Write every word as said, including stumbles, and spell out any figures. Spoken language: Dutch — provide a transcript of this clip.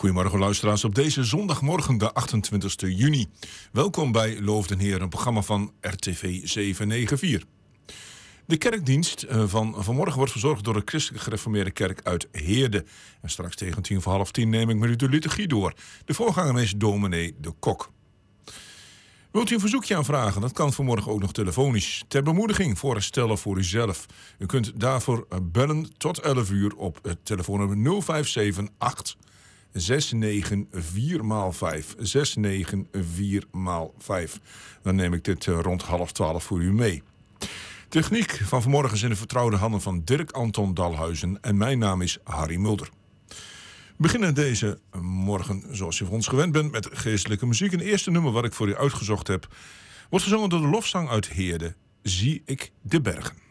Goedemorgen luisteraars op deze zondagmorgen de achtentwintigste juni. Welkom bij Loof den Heer, een programma van R T V zevenhonderdvier. De kerkdienst van vanmorgen wordt verzorgd door de Christelijk Gereformeerde Kerk uit Heerde. En straks tegen tien voor half tien neem ik met u de liturgie door. De voorganger is dominee De Kok. Wilt u een verzoekje aanvragen? Dat kan vanmorgen ook nog telefonisch. Ter bemoediging voor herstellen voor uzelf. U kunt daarvoor bellen tot elf uur op het telefoonnummer nul vijf zeven acht zes negen vier maal vijf. zes negen vier maal vijf. Dan neem ik dit rond half twaalf voor u mee. Techniek van vanmorgen is in de vertrouwde handen van Dirk Anton Dalhuizen. En mijn naam is Harry Mulder. We beginnen deze morgen, zoals u van ons gewend bent, met geestelijke muziek. En het eerste nummer wat ik voor u uitgezocht heb, wordt gezongen door de lofzang uit Heerde, Zie ik de bergen.